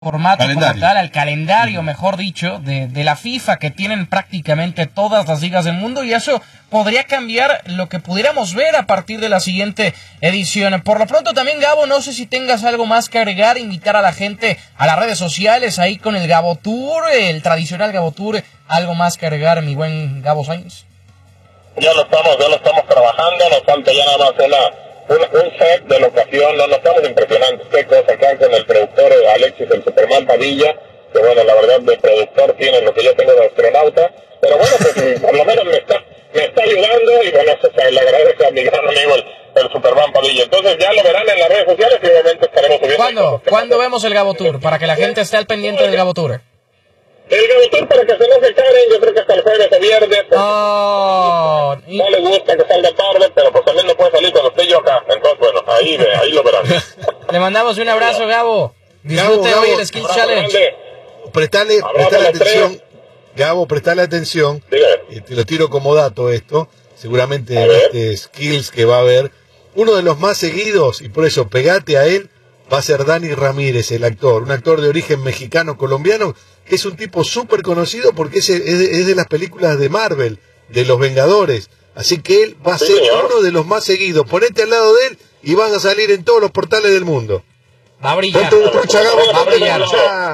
formato como tal, al calendario, mejor dicho, de la FIFA, que tienen prácticamente todas las ligas del mundo, y eso podría cambiar lo que pudiéramos ver a partir de la siguiente edición. Por lo pronto también, Gabo, no sé si tengas algo más que agregar, invitar a la gente a las redes sociales, ahí con el Gabo Tour, el tradicional Gabo Tour, algo más que agregar, mi buen Gabo Sainz. Ya lo estamos trabajando, nos falta ya nada más un set de locación, no estamos impresionantes, qué cosa acá con el productor Alexis, el Superman Padilla, que bueno, la verdad de productor tiene lo que yo tengo de astronauta, pero bueno, pues por lo menos me está ayudando, y bueno, le agradezco a mi gran amigo el Superman Padilla. Entonces ya lo verán en las redes sociales y obviamente estaremos subiendo. ¿Cuándo vemos el Gabo Tour? Para que la gente esté al pendiente del Gabo Tour. El Gabo Tour, para que se no se caguen, yo creo que hasta el jueves o viernes. No le gusta que salga tarde, pero pues también no puede salir cuando esté yo acá. Entonces, bueno, ahí lo verán. Le mandamos un abrazo, Gabo. Disfrute hoy el Skills Challenge. Prestale atención. Gabo, prestale atención. Te lo tiro como dato esto. Seguramente en este Skills que va a haber, uno de los más seguidos, y por eso pegate a él, va a ser Dani Ramírez, el actor. Un actor de origen mexicano-colombiano, que es un tipo súper conocido porque es de las películas de Marvel, de los Vengadores. Así que él va a ser uno de los más seguidos. Ponete al lado de él y vas a salir en todos los portales del mundo. Va a brillar. Ponte trucha, Gabo. Va a brillar.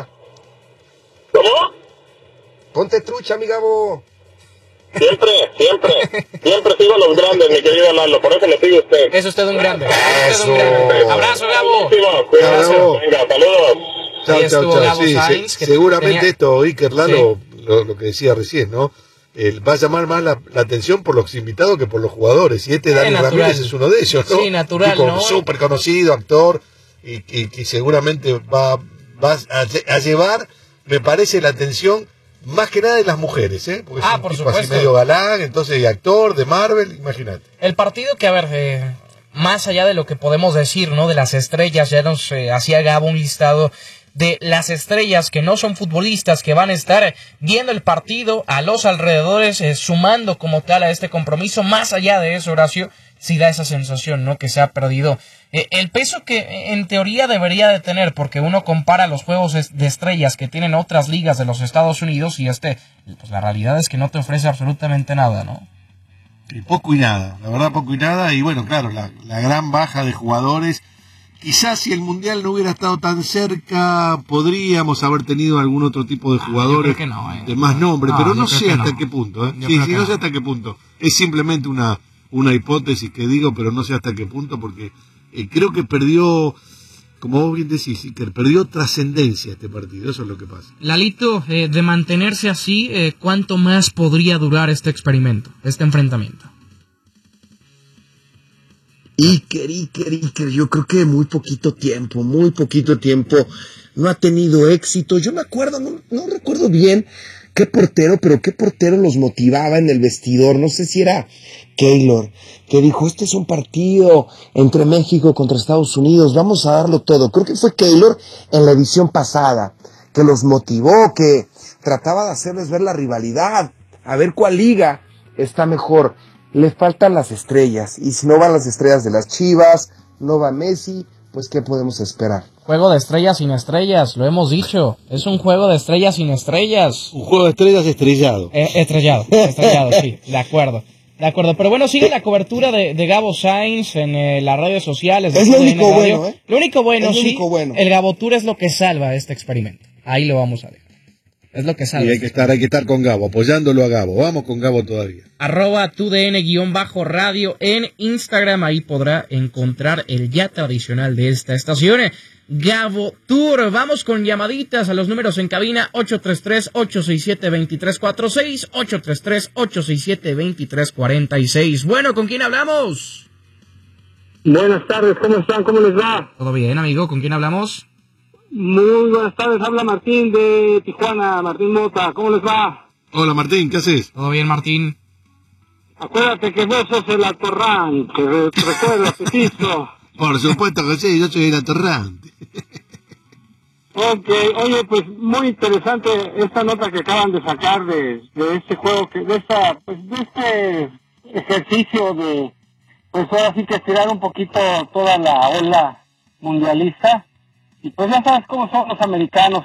¿Cómo? Ponte trucha, mi Gabo. Siempre sigo a los grandes, mi querido Lalo. Por eso le sigo a usted. Es usted un grande. Eso. Abrazo, Gabo. Abrazo. Venga, saludos. Chao. Sí, seguramente esto, Iker Lalo, lo que decía recién, ¿no? Va a llamar más la atención por los invitados que por los jugadores. Y Dani Ramírez es uno de ellos, ¿no? Sí, natural, ¿no? Súper conocido, actor, y seguramente va a llevar, me parece, la atención más que nada de las mujeres, ¿eh? Porque es un por tipo supuesto. así medio galán, entonces actor de Marvel, imagínate. El partido que, a ver, más allá de lo que podemos decir, ¿no? De las estrellas, ya nos hacía Gabo un listado de las estrellas que no son futbolistas, que van a estar viendo el partido a los alrededores, sumando como tal a este compromiso. Más allá de eso, Horacio, sí da esa sensación, ¿no? Que se ha perdido el peso que en teoría debería de tener, porque uno compara los juegos de estrellas que tienen otras ligas de los Estados Unidos y pues la realidad es que no te ofrece absolutamente nada, ¿no? Y poco y nada, la verdad poco y nada, y bueno, claro, la gran baja de jugadores. Quizás si el Mundial no hubiera estado tan cerca, podríamos haber tenido algún otro tipo de jugadores de más nombre, pero no sé hasta qué punto. No sé hasta qué punto. Es simplemente una hipótesis que digo, pero no sé hasta qué punto, porque creo que perdió, como vos bien decís, que perdió trascendencia este partido, eso es lo que pasa. Lalito, de mantenerse así, ¿cuánto más podría durar este experimento, este enfrentamiento? Iker, yo creo que muy poquito tiempo, no ha tenido éxito. Yo me acuerdo, no recuerdo bien qué portero los motivaba en el vestidor, no sé si era Keylor, que dijo, este es un partido entre México contra Estados Unidos, vamos a darlo todo. Creo que fue Keylor en la edición pasada, que los motivó, que trataba de hacerles ver la rivalidad, a ver cuál liga está mejor. Le faltan las estrellas, y si no van las estrellas de las Chivas, no va Messi, pues ¿qué podemos esperar? Juego de estrellas sin estrellas, lo hemos dicho, es un juego de estrellas sin estrellas. Un juego de estrellas estrellado. Estrellado, sí, de acuerdo, pero bueno, sigue la cobertura de Gabo Sainz en las redes sociales. Es lo único bueno, ¿eh? Lo único bueno, el Gabo Tour es lo que salva este experimento, ahí lo vamos a dejar. Es lo que salva. Y hay que estar con Gabo, apoyándolo a Gabo. Vamos con Gabo todavía. @tudn_radio en Instagram. Ahí podrá encontrar el ya tradicional de esta estación, Gabo Tour. Vamos con llamaditas a los números en cabina: 833-867-2346, 833-867-2346. Bueno, ¿con quién hablamos? Buenas tardes, ¿cómo están? ¿Cómo les va? Todo bien, amigo. ¿Con quién hablamos? Muy buenas tardes, habla Martín de Tijuana, Martín Mota, ¿cómo les va? Hola Martín, ¿qué haces? Todo bien, Martín. Acuérdate que vos sos el atorrante, que recuerda, Petizo. Por supuesto que sí, yo soy el atorrante. Ok, oye, pues muy interesante esta nota que acaban de sacar de este juego, de este ejercicio de, pues ahora sí que estirar un poquito toda la ola mundialista. Y pues ya sabes cómo son los americanos.